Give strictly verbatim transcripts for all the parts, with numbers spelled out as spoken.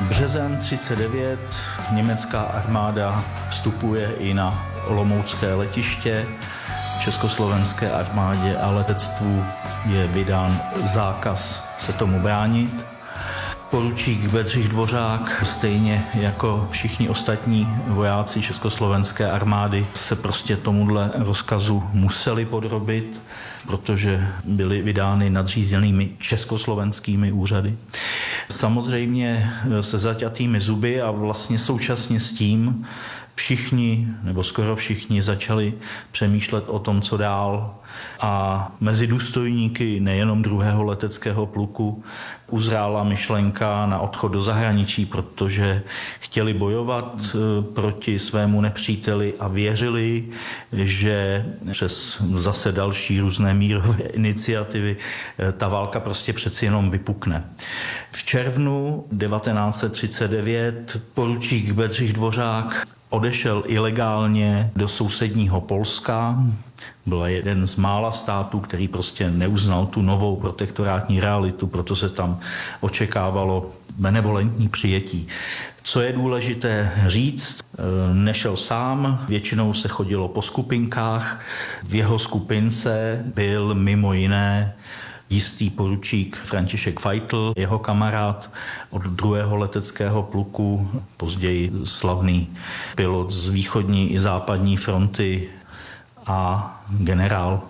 Březen třicet devět, německá armáda vstupuje i na olomoucké letiště. Československé armádě a letectvu je vydán zákaz se tomu bránit. Poručík Bedřich Dvořák, stejně jako všichni ostatní vojáci československé armády, se prostě tomuhle rozkazu museli podrobit, protože byly vydány nadřízenými československými úřady. Samozřejmě se zaťatými zuby a vlastně současně s tím všichni, nebo skoro všichni, začali přemýšlet o tom, co dál. A mezi důstojníky nejenom druhého leteckého pluku uzrála myšlenka na odchod do zahraničí, protože chtěli bojovat proti svému nepříteli a věřili, že přes zase další různé mírové iniciativy ta válka prostě přeci jenom vypukne. V červnu devatenáct set třicet devět poručík Bedřich Dvořák odešel ilegálně do sousedního Polska. Byl jeden z mála států, který prostě neuznal tu novou protektorátní realitu, proto se tam očekávalo benevolentní přijetí. Co je důležité říct, nešel sám, většinou se chodilo po skupinkách. V jeho skupince byl mimo jiné jistý poručík František Feitl, jeho kamarád od druhého leteckého pluku, později slavný pilot z východní i západní fronty a generál.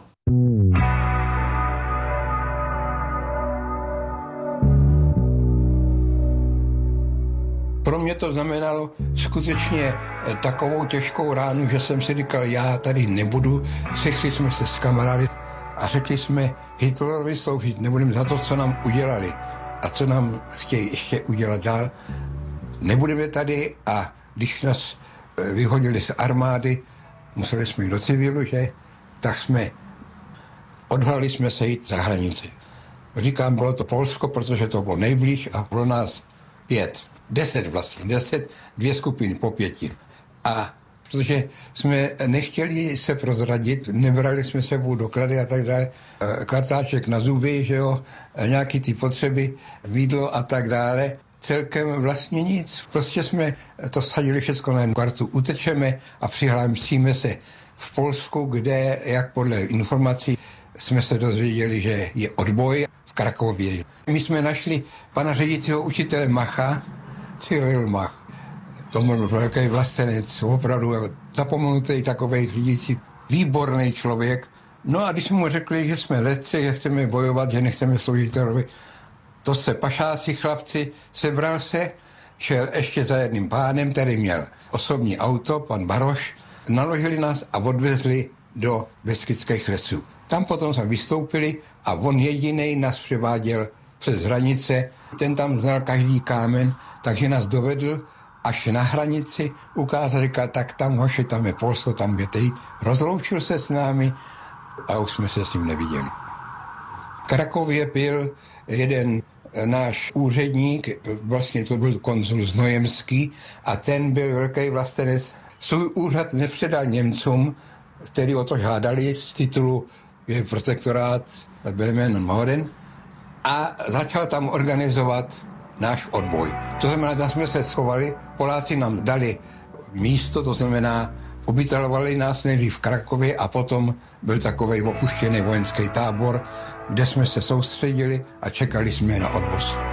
Pro mě to znamenalo skutečně takovou těžkou ránu, že jsem si říkal, já tady nebudu. Sešli jsme se s kamarády a řekli jsme, Hitlerovi sloužit nebudeme za to, co nám udělali a co nám chtějí ještě udělat dál. Nebudeme tady a když nás vyhodili z armády, museli jsme jít do civilu, že? Tak jsme, odhodlali jsme se jít za hranici. Říkám, bylo to Polsko, protože to bylo nejblíž a bylo nás pět, deset vlastně, deset, dvě skupiny po pěti. A protože jsme nechtěli se prozradit, nebrali jsme sebou doklady a tak dále, kartáček na zuby, že jo, nějaký ty potřeby, jídlo a tak dále. Celkem vlastně nic. Prostě jsme to sadili všechno na jednu kartu. Utečeme a přihlásíme se v Polsku, kde, jak podle informací, jsme se dozvěděli, že je odboj v Krakově. My jsme našli pana řídícího učitele Macha, Cyril Mach. To byl velký vlastenec, opravdu zapomenutý takovej řídící, výborný člověk. No a když jsme mu řekli, že jsme letci, že chceme bojovat, že nechceme sloužit terorovi, to se pašáci chlapci, sebral se, šel ještě za jedným pánem, který měl osobní auto, pan Baroš, naložili nás a odvezli do Beskydských lesů. Tam potom jsme vystoupili a on jedinej nás převáděl přes hranice. Ten tam znal každý kámen, takže nás dovedl až na hranici, ukázal, říkal, tak tam hoši, tam je Polsko, tam je tej. Rozloučil se s námi a už jsme se s ním neviděli. V Krakově byl jeden náš úředník, vlastně to byl konzul Znojemský a ten byl velký vlastenec. Svůj úřad nepředal Němcům, který o to žádali z titulu je protektorát Böhmen Norden a začal tam organizovat náš odboj. To znamená, tam jsme se schovali, Poláci nám dali místo, to znamená, ubytovali nás nejdřív v Krakově a potom byl takovej opuštěný vojenský tábor, kde jsme se soustředili a čekali jsme na odvoz.